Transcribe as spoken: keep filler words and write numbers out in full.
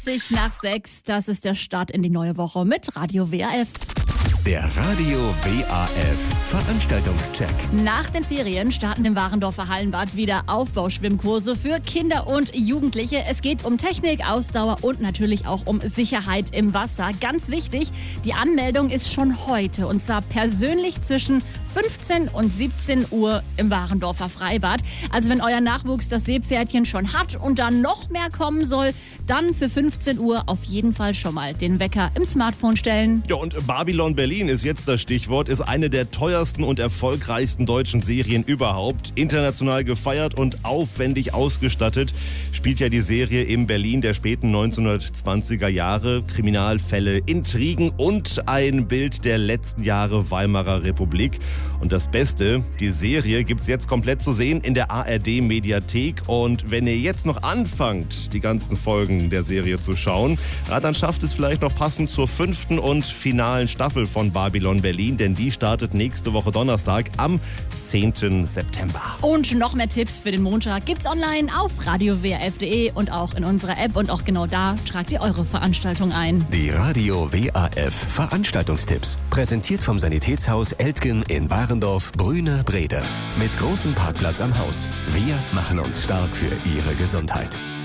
zwanzig nach sechs, das ist der Start in die neue Woche mit Radio W A F. Der Radio W A F Veranstaltungscheck. Nach den Ferien starten im Warendorfer Hallenbad wieder Aufbauschwimmkurse für Kinder und Jugendliche. Es geht um Technik, Ausdauer und natürlich auch um Sicherheit im Wasser. Ganz wichtig, die Anmeldung ist schon heute und zwar persönlich zwischen fünfzehn und siebzehn Uhr im Warendorfer Freibad. Also wenn euer Nachwuchs das Seepferdchen schon hat und dann noch mehr kommen soll, dann für fünfzehn Uhr auf jeden Fall schon mal den Wecker im Smartphone stellen. Ja, und Babylon Berlin ist jetzt das Stichwort, ist eine der teuersten und erfolgreichsten deutschen Serien überhaupt. International gefeiert und aufwendig ausgestattet spielt ja die Serie in Berlin der späten neunzehnhundertzwanziger Jahre. Kriminalfälle, Intrigen und ein Bild der letzten Jahre Weimarer Republik. Und das Beste, die Serie gibt's jetzt komplett zu sehen in der A R D-Mediathek. Und wenn ihr jetzt noch anfangt, die ganzen Folgen der Serie zu schauen, ja, dann schafft es vielleicht noch passend zur fünften und finalen Staffel von Babylon Berlin, denn die startet nächste Woche Donnerstag am zehnten September. Und noch mehr Tipps für den Montag gibt's online auf radio w a f punkt d e und auch in unserer App. Und auch genau da tragt ihr eure Veranstaltung ein. Die Radio W A F Veranstaltungstipps. Präsentiert vom Sanitätshaus Eltgen in Warendorf, Brüne, Brede. Mit großem Parkplatz am Haus. Wir machen uns stark für Ihre Gesundheit.